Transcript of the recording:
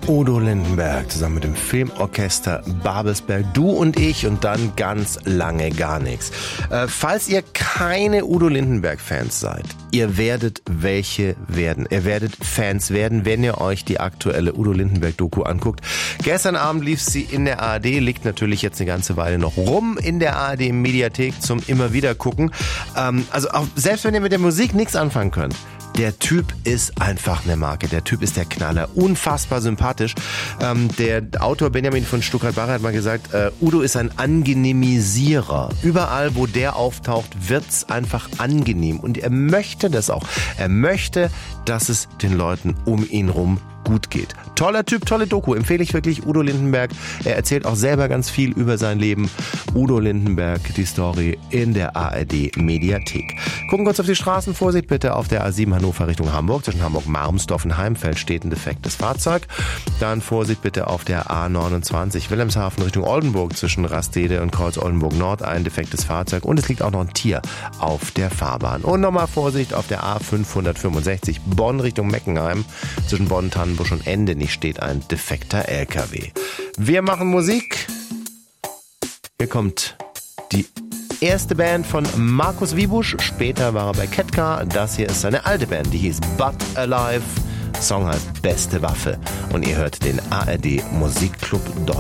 Udo Lindenberg zusammen mit dem Filmorchester Babelsberg, Du und ich und dann ganz lange gar nichts. Falls ihr keine Udo Lindenberg-Fans seid, ihr werdet welche werden. Ihr werdet Fans werden, wenn ihr euch die aktuelle Udo Lindenberg-Doku anguckt. Gestern Abend lief sie in der ARD, liegt natürlich jetzt eine ganze Weile noch rum in der ARD-Mediathek zum immer wieder gucken. Also auch, selbst wenn ihr mit der Musik nichts anfangen könnt, der Typ ist einfach eine Marke. Der Typ ist der Knaller. Unfassbar sympathisch. Der Autor Benjamin von Stuckrad-Barre hat mal gesagt, Udo ist ein Angenehmisierer. Überall, wo der auftaucht, wird's einfach angenehm. Und er möchte das auch. Er möchte, dass es den Leuten um ihn rum gut geht. Toller Typ, tolle Doku. Empfehle ich wirklich Udo Lindenberg. Er erzählt auch selber ganz viel über sein Leben. Udo Lindenberg, die Story in der ARD Mediathek. Gucken kurz auf die Straßen. Vorsicht bitte auf der A7 Hannover Richtung Hamburg. Zwischen Hamburg-Marmsdorf und Heimfeld steht ein defektes Fahrzeug. Dann Vorsicht bitte auf der A29 Wilhelmshaven Richtung Oldenburg. Zwischen Rastede und Kreuz Oldenburg Nord ein defektes Fahrzeug. Und es liegt auch noch ein Tier auf der Fahrbahn. Und nochmal Vorsicht auf der A565 Bonn Richtung Meckenheim. Zwischen Bonn, Tannenbusch und Endenich steht ein defekter LKW. Wir machen Musik. Hier kommt die erste Band von Markus Wiebusch. Später war er bei Ketka. Das hier ist seine alte Band, die hieß But Alive. Song heißt Beste Waffe. Und ihr hört den ARD Musikclub Deutschland.